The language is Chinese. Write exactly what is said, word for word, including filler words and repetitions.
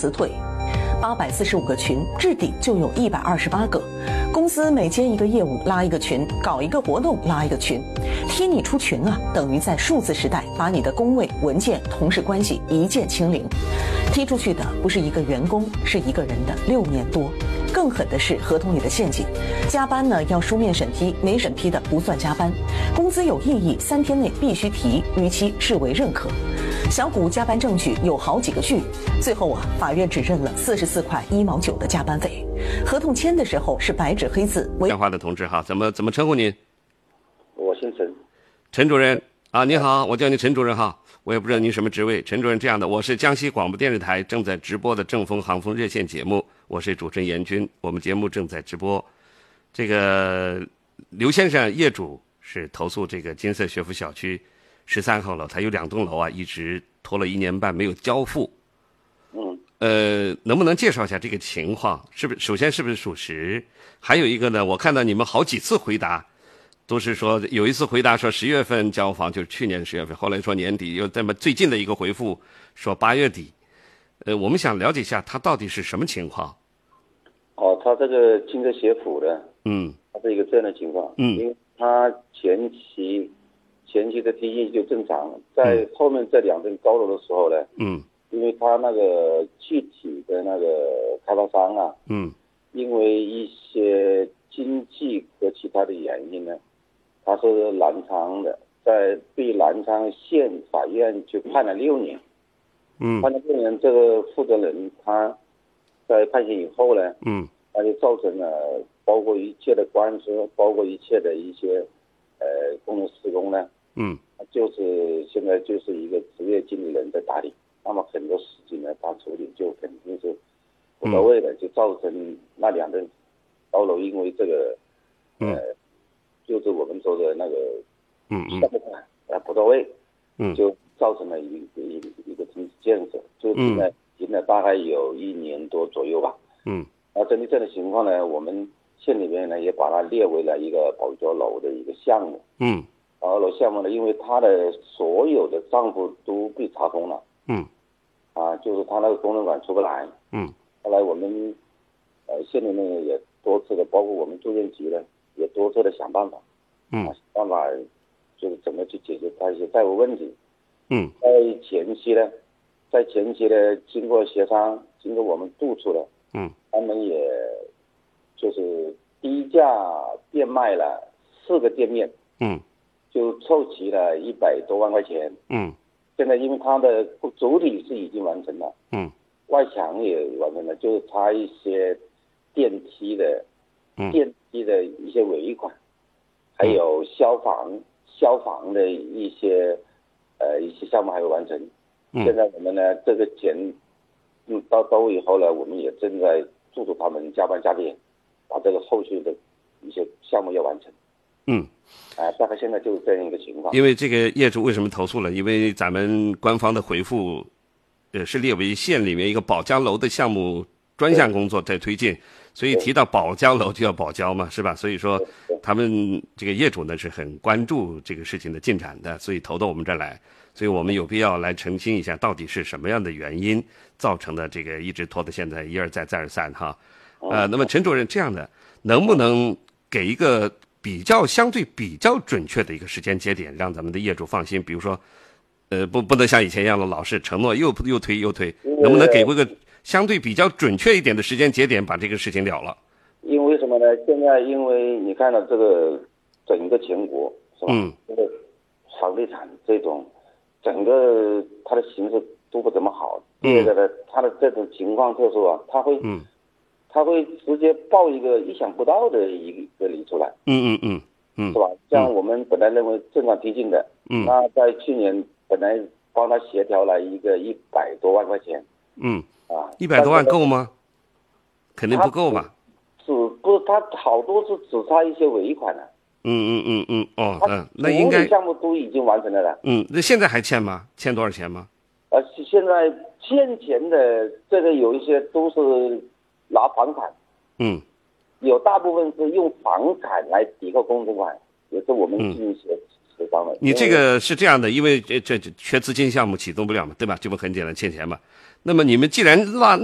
辞退。八百四十五个群，置顶就有一百二十八个。公司每接一个业务拉一个群，搞一个活动拉一个群，踢你出群啊，等于在数字时代把你的工位、文件、同事关系一键清零。踢出去的不是一个员工，是一个人的六年多。更狠的是合同里的陷阱，加班呢要书面审批，没审批的不算加班。工资有异议，三天内必须提，逾期视为认可。小股加班证据有好几个据，最后啊，法院只认了四十四块一毛九的加班费。合同签的时候是白纸黑字。 电话的同志哈，怎么怎么称呼您？ 我姓陈。 陈主任啊，你好，我叫你陈主任哈。我也不知道您什么职位。陈主任，这样的，我是江西广播电视台正在直播的正风航风热线节目，我是主持人严军，我们节目正在直播。这个刘先生业主是投诉这个金色学府小区十三号楼，他有两栋楼啊，一直拖了一年半没有交付。 嗯， 呃，能不能介绍一下这个情况？是不是首先是不是属实？还有一个呢，我看到你们好几次回答。都是说有一次回答说十月份交房，就是去年十月份，后来说年底，又这么最近的一个回复说八月底。呃，我们想了解一下它到底是什么情况。 哦，他这个金色学府的， 嗯， 他是一个这样的情况， 嗯， 因为他前期前期的提议就正常，在后面这两栋高楼的时候呢， 嗯， 因为他那个具体的那个开发商啊， 嗯， 因为一些经济和其他的原因呢。他是南昌的，在对南昌县法院就判了六年， 嗯， 判了六年，这个负责人他在判刑以后呢， 嗯， 他就造成了包括一切的官司，包括一切的一些呃工程施工呢， 嗯， 就是现在就是一个职业经理人在打理，那么很多事情呢，他处理就肯定是不到位的，就造成那两栋高楼因为这个呃。 嗯就是我们说的那个， 嗯嗯， 啊不到位， 嗯， 就造成了一个一个一个停止建设，就停了停了大概有一年多左右吧， 嗯， 而针对这样的情况呢，我们县里面呢也把它列为了一个保交楼的一个项目， 嗯， 保交楼项目呢，因为它的所有的账户都被查封了， 嗯， 啊，就是它那个公证款出不来， 嗯， 后来我们呃县里面也多次的，包括我们住院局呢。也多次的想办法， 嗯， 想办法就是怎么去解决他一些债务问题。 嗯， 在前期呢，在前期呢，经过协商，经过我们督促了， 嗯， 他们也就是低价变卖了四个店面， 嗯， 就凑齐了一百多万块钱。 嗯， 现在因为它的主体是已经完成了， 嗯， 外墙也完成了，就是差一些电梯的。 嗯， 电梯的一些尾款，还有消防、嗯、消防的一些呃一些项目还没完成。嗯、现在我们呢，这个钱嗯到到位以后呢，我们也正在督促他们加班加点，把这个后续的一些项目要完成。 嗯， 啊、呃，大概现在就是这样一个情况。 因为这个业主为什么投诉了？因为咱们官方的回复，呃，是列为县里面一个保交楼的项目专项工作在推进。所以提到保交楼就要保交嘛，是吧？所以说他们这个业主呢是很关注这个事情的进展的，所以投到我们这儿来，所以我们有必要来澄清一下，到底是什么样的原因造成的这个一直拖到现在一而再再而三哈。呃，那么陈主任这样的，能不能给一个比较相对比较准确的一个时间节点，让咱们的业主放心？比如说，呃，不不能像以前一样的老是承诺又又推又推，能不能给过个相对比较准确一点的时间节点，把这个事情了了？ 因为什么呢？现在因为你看到这个整个全国是吧？嗯。这个房地产这种整个它的形势都不怎么好。第二个呢，它的这种情况特殊啊，它会，嗯，它会直接爆一个意想不到的一个例出来。 嗯嗯嗯嗯， 是吧？像我们本来认为正常推进的，嗯，那在去年本来帮他协调了一个一百多万块钱。 嗯。啊，一百多万够吗？肯定不够吧？ 只不，他好多是只差一些尾款了。 嗯嗯嗯嗯，哦，嗯，那应该项目都已经完成了了。 嗯，那现在还欠吗？欠多少钱吗？ 呃，现在欠钱的这个有一些都是拿房产， 嗯， 有大部分是用房产来抵扣工程款，也是我们进行协协商的。 你这个是这样的，因为这这缺资金项目启动不了嘛，对吧？这不很简单，欠钱嘛。那么你们既然拉